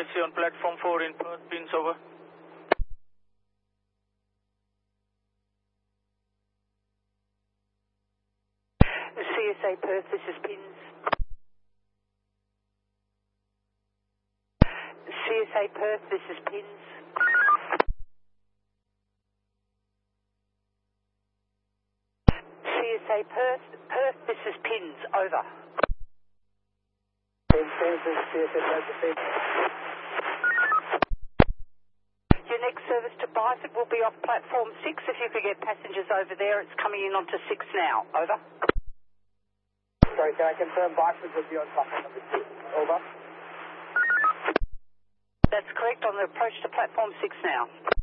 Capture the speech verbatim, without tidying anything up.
C on platform four in Perth, pins over. C S A Perth, this is pins. C S A Perth, this is pins. C S A Perth, Perth, this is pins, over. Pins, pins, this is C S A Perth, pins. Your next service to Biford will be off platform six. If you could get passengers over there, it's coming in onto six now, over. Sorry, can I confirm Biford will be on platform number six, over? That's correct, on the approach to platform six now.